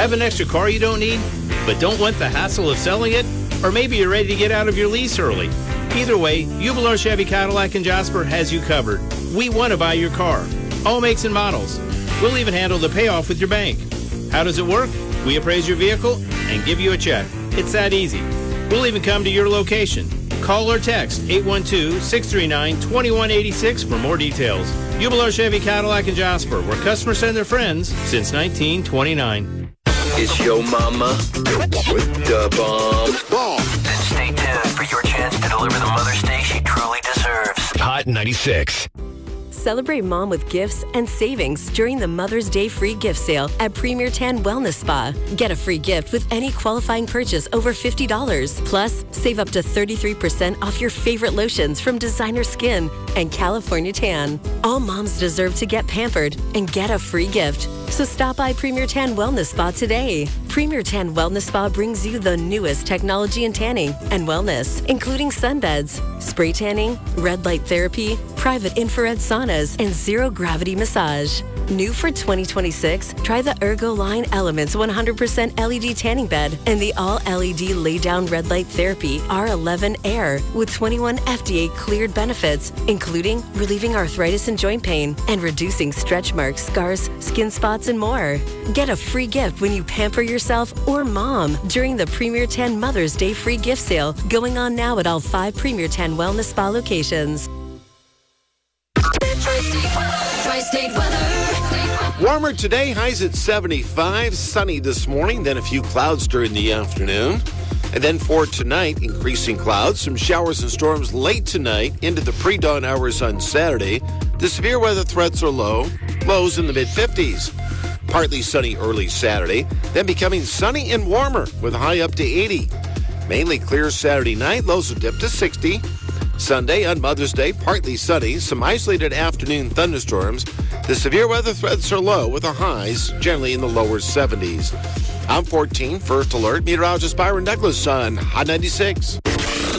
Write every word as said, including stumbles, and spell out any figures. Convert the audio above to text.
Have an extra car you don't need, but don't want the hassle of selling it? Or maybe you're ready to get out of your lease early. Either way, Uvalor Chevy Cadillac in Jasper has you covered. We want to buy your car. All makes and models. We'll even handle the payoff with your bank. How does it work? We appraise your vehicle and give you a check. It's that easy. We'll even come to your location. Call or text eight one two, six three nine, two one eight six for more details. Uvalor Chevy Cadillac in Jasper, where customers send their friends since nineteen twenty-nine. It's your mama with the bomb. Bomb. Then stay tuned for your chance to deliver the Mother's Day she truly deserves. Hot ninety-six. Celebrate mom with gifts and savings during the Mother's Day free gift sale at Premier Tan Wellness Spa. Get a free gift with any qualifying purchase over fifty dollars. Plus, save up to thirty-three percent off your favorite lotions from Designer Skin and California Tan. All moms deserve to get pampered and get a free gift. So stop by Premier Tan Wellness Spa today. Premier Tan Wellness Spa brings you the newest technology in tanning and wellness, including sunbeds, spray tanning, red light therapy, private infrared saunas, and zero-gravity massage. New for twenty twenty-six, try the Ergo Line Elements one hundred percent L E D tanning bed and the all-L E D lay-down red light therapy R eleven Air with twenty-one F D A-cleared benefits, including relieving arthritis and joint pain and reducing stretch marks, scars, skin spots, and more. Get a free gift when you pamper yourself or mom during the Premier Tan Mother's Day free gift sale going on now at all five Premier Tan Wellness Spa locations. Tri-State weather. Warmer today, highs at seventy-five, sunny this morning, then a few clouds during the afternoon. And then for tonight, increasing clouds, some showers and storms late tonight into the pre-dawn hours on Saturday. The severe weather threats are low, lows in the mid-fifties. Partly sunny early Saturday, then becoming sunny and warmer with a high up to eighty. Mainly clear Saturday night, lows will dip to sixty. Sunday on Mother's Day, partly sunny, some isolated afternoon thunderstorms. The severe weather threats are low with the highs generally in the lower seventies. I'm fourteen, First Alert, meteorologist Byron Douglas on Hot ninety-six.